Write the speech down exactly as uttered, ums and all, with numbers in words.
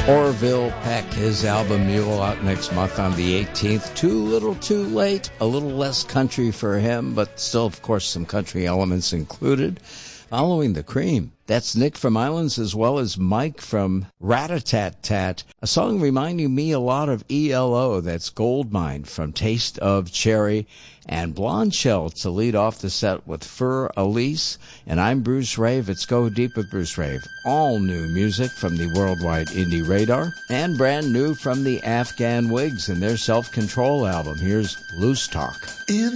Orville Peck, his album Mule, out next month on the eighteenth. Too little too late, a little less country for him, but still, of course, some country elements included. Following the Cream, that's Nick from Islands as well as Mike from Rat-a-Tat-Tat, a song reminding me a lot of E L O, that's Goldmine from Taste of Cherry, and Blonde Shell to lead off the set with Fur Elise. And I'm Bruce Rave. It's Go Deep with Bruce Rave. All new music from the Worldwide Indie Radar, and brand new from the Afghan Wigs and their Self-Control album. Here's Loose Talk. In